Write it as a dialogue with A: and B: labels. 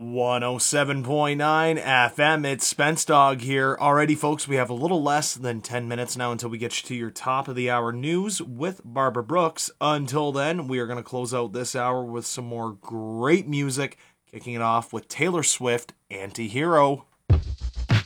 A: 107.9 FM, it's Spence Dog here. Alrighty, folks, we have a little less than 10 minutes now until we get you to your top of the hour news with Barbara Brooks. Until then, we are going to close out this hour with some more great music, kicking it off with Taylor Swift, Anti-Hero.